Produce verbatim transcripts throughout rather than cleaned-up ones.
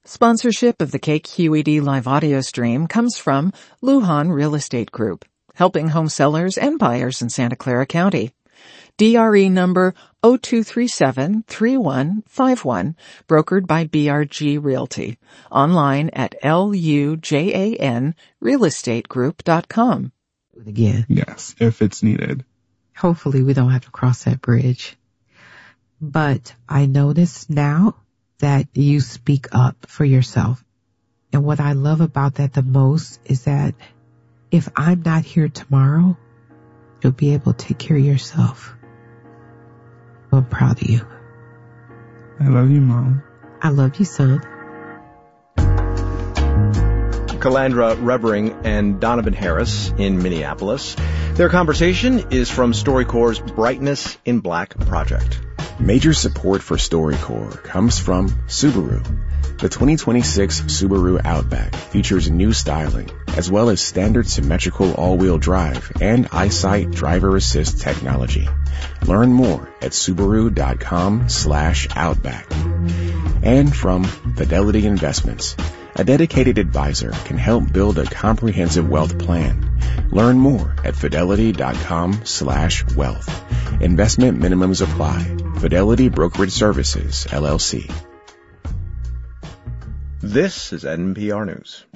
Sponsorship of the K Q E D live audio stream comes from Lujan Real Estate Group, helping home sellers and buyers in Santa Clara County. D R E number zero two three seven three one five one, brokered by B R G Realty. Online at L U J A N real estate group dot com. Again. Yes, if it's needed. Hopefully we don't have to cross that bridge. But I notice now that you speak up for yourself. And what I love about that the most is that if I'm not here tomorrow, you'll be able to take care of yourself. I'm proud of you. I love you, Mom. I love you, son. Calandra Revering and Donovan Harris in Minneapolis. Their conversation is from StoryCorps' Brightness in Black project. Major support for StoryCorps comes from Subaru. The twenty twenty-six Subaru Outback features new styling, as well as standard symmetrical all-wheel drive and EyeSight driver assist technology. Learn more at Subaru.com slash Outback. And from Fidelity Investments. A dedicated advisor can help build a comprehensive wealth plan. Learn more at Fidelity.com slash wealth. Investment minimums apply. Fidelity Brokerage Services, L L C. This is N P R News.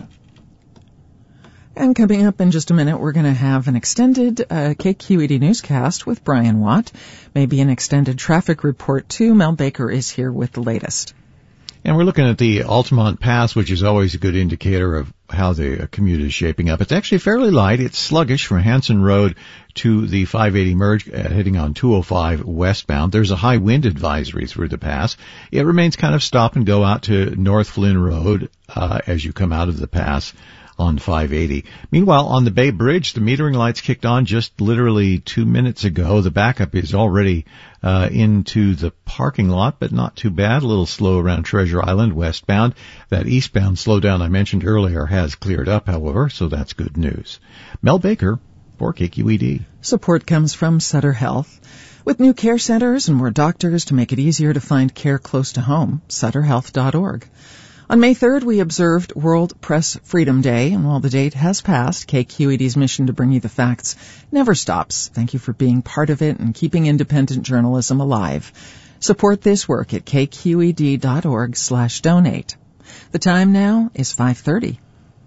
And coming up in just a minute, we're going to have an extended uh, K Q E D newscast with Brian Watt. Maybe an extended traffic report, too. Mel Baker is here with the latest. And we're looking at the Altamont Pass, which is always a good indicator of how the commute is shaping up. It's actually fairly light. It's sluggish from Hanson Road to the five eighty merge, uh, heading on two oh five westbound. There's a high wind advisory through the pass. It remains kind of stop and go out to North Flynn Road uh, as you come out of the pass on five eighty. Meanwhile, on the Bay Bridge, the metering lights kicked on just literally two minutes ago. The backup is already uh into the parking lot, but not too bad. A little slow around Treasure Island westbound. That eastbound slowdown I mentioned earlier has cleared up, however, so that's good news. Mel Baker for K Q E D. Support comes from Sutter Health. With new care centers and more doctors to make it easier to find care close to home, sutter health dot org. On May third, we observed World Press Freedom Day, and while the date has passed, K Q E D's mission to bring you the facts never stops. Thank you for being part of it and keeping independent journalism alive. Support this work at K Q E D dot org slash donate. The time now is five thirty.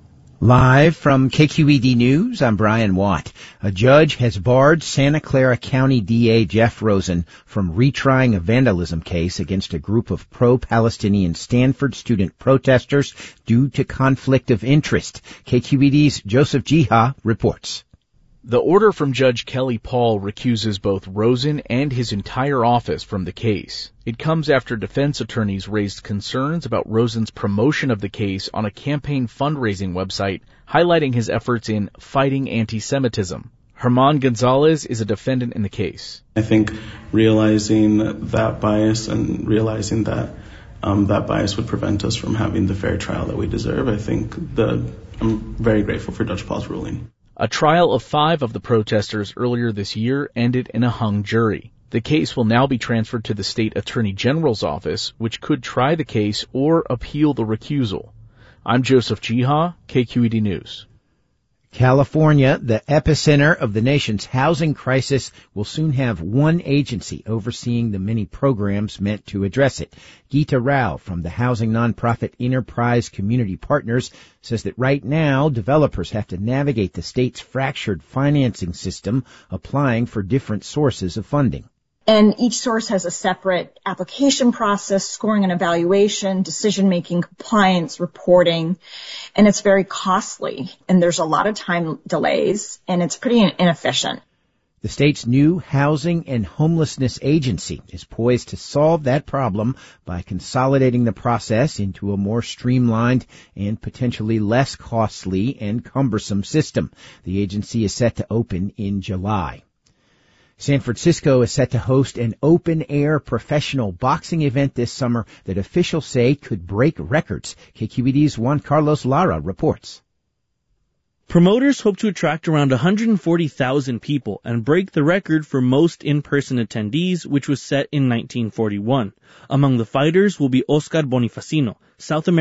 Live from K Q E D News, I'm Brian Watt. A judge has barred Santa Clara County D A Jeff Rosen from retrying a vandalism case against a group of pro-Palestinian Stanford student protesters due to conflict of interest. K Q E D's Joseph Jiha reports. The order from Judge Kelly Paul recuses both Rosen and his entire office from the case. It comes after defense attorneys raised concerns about Rosen's promotion of the case on a campaign fundraising website, highlighting his efforts in fighting anti-Semitism. Herman Gonzalez is a defendant in the case. I think realizing that bias and realizing that um, that bias would prevent us from having the fair trial that we deserve, I think the I'm very grateful for Judge Paul's ruling. A trial of five of the protesters earlier this year ended in a hung jury. The case will now be transferred to the state attorney general's office, which could try the case or appeal the recusal. I'm Joseph Jiha, K Q E D News. California, the epicenter of the nation's housing crisis, will soon have one agency overseeing the many programs meant to address it. Geeta Rao from the housing nonprofit Enterprise Community Partners says that right now developers have to navigate the state's fractured financing system, applying for different sources of funding. And each source has a separate application process, scoring and evaluation, decision-making, compliance, reporting, and it's very costly. And there's a lot of time delays, and it's pretty inefficient. The state's new Housing and Homelessness Agency is poised to solve that problem by consolidating the process into a more streamlined and potentially less costly and cumbersome system. The agency is set to open in July. San Francisco is set to host an open-air professional boxing event this summer that officials say could break records. K Q E D's Juan Carlos Lara reports. Promoters hope to attract around one hundred forty thousand people and break the record for most in-person attendees, which was set in nineteen forty-one. Among the fighters will be Oscar Bonifacino, South American